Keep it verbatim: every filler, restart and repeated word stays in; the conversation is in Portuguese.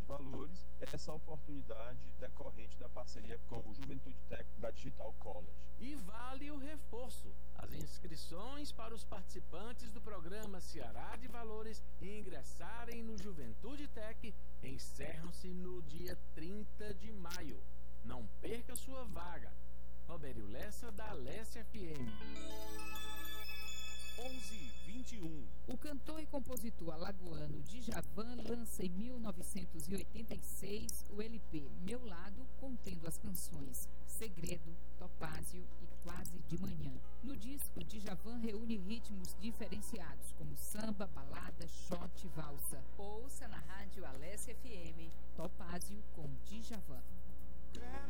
Valores, essa oportunidade decorrente da parceria com o Juventude Tech da Digital College. E vale o reforço. As inscrições para os participantes do programa Ceará de Valores e ingressarem no Juventude Tech encerram-se no dia trinta de maio. Não perca sua vaga. Robério Lessa, da Lessa F M. onze e vinte e um. O cantor e compositor alagoano Djavan lança em mil novecentos e oitenta e seis o L P Meu Lado, contendo as canções Segredo, Topázio e Quase de Manhã. No disco, Djavan reúne ritmos diferenciados como samba, balada, shot e valsa. Ouça na rádio Alessia F M, Topázio com Djavan.